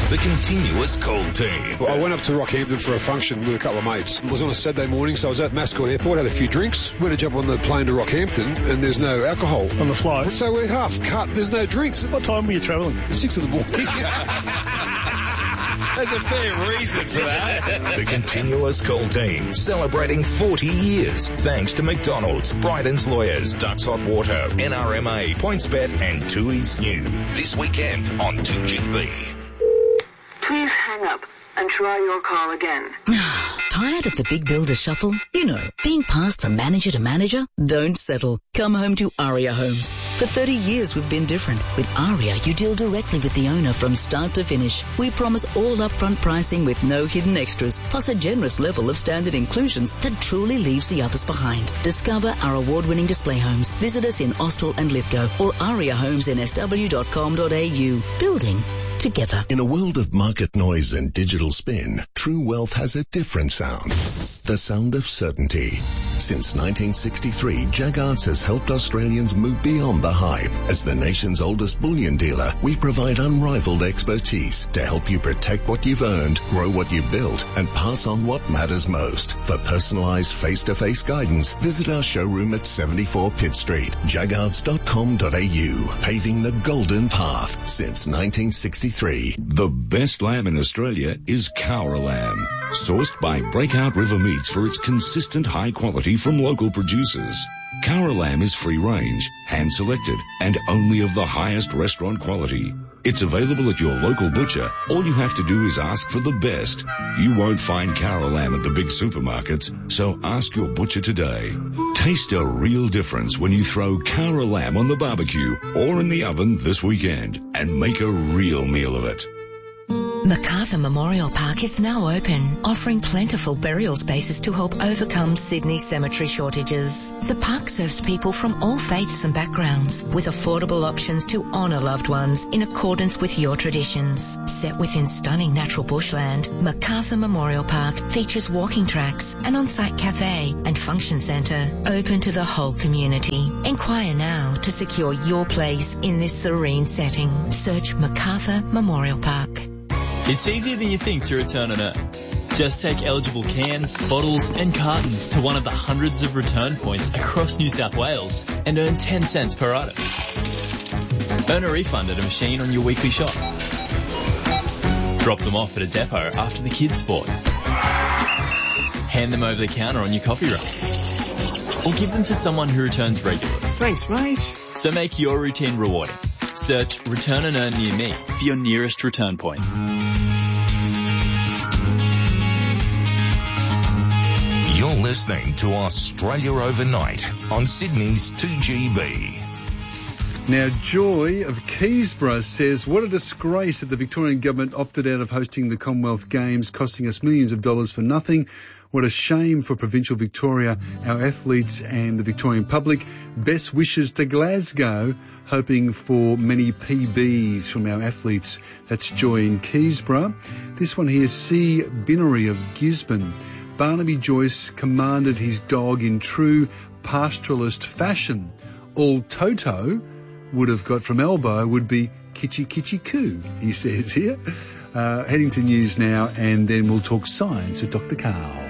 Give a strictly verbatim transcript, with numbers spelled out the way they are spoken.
The Continuous Call Team. Well, I went up to Rockhampton for a function with a couple of mates. It was on a Saturday morning, so I was at Mascot Airport, had a few drinks, went to jump on the plane to Rockhampton, and there's no alcohol on the flight. So we're half cut, there's no drinks. What time were you travelling? Six in the morning. There's a fair reason for that. The Continuous Call Team, celebrating forty years. Thanks to McDonald's, Bryden's Lawyers, Ducks Hot Water, N R M A, PointsBet, and Tui's New. This weekend on two G B. Please hang up and try your call again. Tired of the big builder shuffle? You know, being passed from manager to manager? Don't settle. Come home to Aria Homes. For thirty years we've been different. With Aria, you deal directly with the owner from start to finish. We promise all upfront pricing with no hidden extras, plus a generous level of standard inclusions that truly leaves the others behind. Discover our award-winning display homes. Visit us in Austell and Lithgow or aria homes n s w dot com dot a u. Building together. In a world of market noise and digital spin, True Wealth has a different sound. The sound of certainty. Since nineteen sixty-three, Jaggards has helped Australians move beyond the hype. As the nation's oldest bullion dealer, we provide unrivaled expertise to help you protect what you've earned, grow what you've built, and pass on what matters most. For personalised face-to-face guidance, visit our showroom at seventy-four Pitt Street, jaggards dot com dot a u. Paving the golden path since nineteen sixty-three. The best lamb in Australia is Cowra lamb, sourced by Breakout River Meats for its consistent high quality from local producers. Cowra lamb is free range, hand selected, and only of the highest restaurant quality. It's available at your local butcher. All you have to do is ask for the best. You won't find Cowra lamb at the big supermarkets, so ask your butcher today. Taste a real difference when you throw Cowra lamb on the barbecue or in the oven this weekend and make a real meal of it. Macarthur Memorial Park is now open, offering plentiful burial spaces to help overcome Sydney's cemetery shortages. The park serves people from all faiths and backgrounds, with affordable options to honour loved ones in accordance with your traditions. Set within stunning natural bushland, Macarthur Memorial Park features walking tracks, an on-site cafe and function centre open to the whole community. Inquire now to secure your place in this serene setting. Search Macarthur Memorial Park. It's easier than you think to return and earn. Just take eligible cans, bottles and cartons to one of the hundreds of return points across New South Wales and earn ten cents per item. Earn a refund at a machine on your weekly shop. Drop them off at a depot after the kids' sport. Hand them over the counter on your coffee run. Or give them to someone who returns regularly. Thanks, mate. So make your routine rewarding. Search Return and Earn near me for your nearest return point. You're listening to Australia Overnight on Sydney's two G B. Now, Joy of Keysborough says, what a disgrace that the Victorian government opted out of hosting the Commonwealth Games, costing us millions of dollars for nothing. What a shame for provincial Victoria, our athletes and the Victorian public. Best wishes to Glasgow, hoping for many P Bs from our athletes. That's Joy in Keysborough. This one here, C. Binnery of Gisborne. Barnaby Joyce commanded his dog in true pastoralist fashion. All Toto would have got from Elbow would be kitchy kitchy coo, he says here. Uh, heading to news now, and then we'll talk science with Doctor Carl.